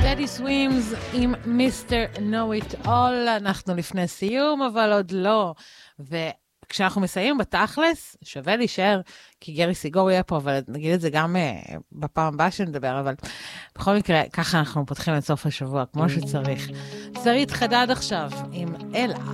טדי סווימס עם מיסטר נו איט אול. אנחנו לפני סיום, אבל עוד לא. וכשאנחנו מסיימים בתכלס, שווה להישאר, כי גרי סיגור יהיה פה, אבל נגיד את זה גם בפעם הבאה שנדבר, אבל בכל מקרה, ככה אנחנו פותחים את סוף השבוע, כמו שצריך. שרית חדד עכשיו עם אלה.